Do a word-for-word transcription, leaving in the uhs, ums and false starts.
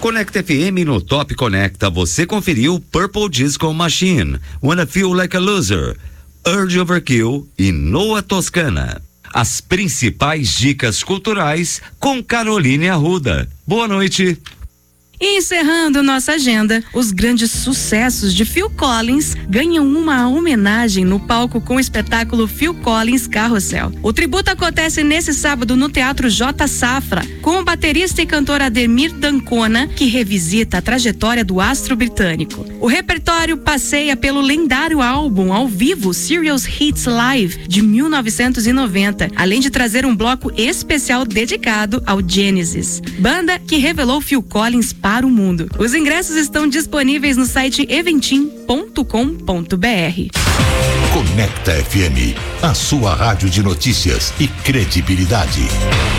Conecta F M no Top Conecta, você conferiu Purple Disco Machine, Wanna Feel Like a Loser, Urge Overkill e Noa Toscana. As principais dicas culturais com Caroline Arruda. Boa noite. E encerrando nossa agenda, os grandes sucessos de Phil Collins ganham uma homenagem no palco com o espetáculo Phil Collins Carrossel. O tributo acontece nesse sábado no Teatro J. Safra, com o baterista e cantor Ademir Dancona, que revisita a trajetória do astro britânico. O repertório passeia pelo lendário álbum ao vivo Serious Hits Live, de mil novecentos e noventa, além de trazer um bloco especial dedicado ao Genesis, banda que revelou Phil Collins para para o mundo. Os ingressos estão disponíveis no site eventim ponto com ponto br. Conecta F M, a sua rádio de notícias e credibilidade.